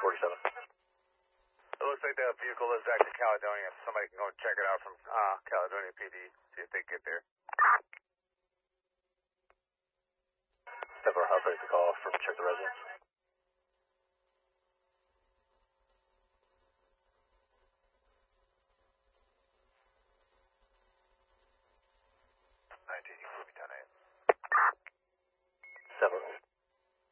47. It looks like the vehicle is actually Caledonia. Somebody can go check it out from Caledonia PD, see if they get there. 10-4, how ready to call from check the residence.